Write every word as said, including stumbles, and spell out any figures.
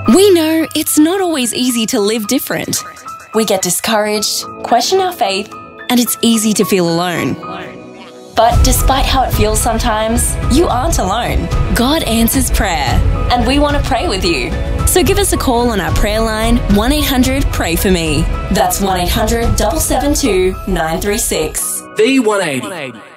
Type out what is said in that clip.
We know it's not always easy to live different. We get discouraged, question our faith, and it's easy to feel alone. But despite how it feels sometimes, you aren't alone. God answers prayer, and we want to pray with you. So give us a call on our prayer line, one eight hundred pray for me. That's one eight hundred, seven seven two, nine three six. V one eighty.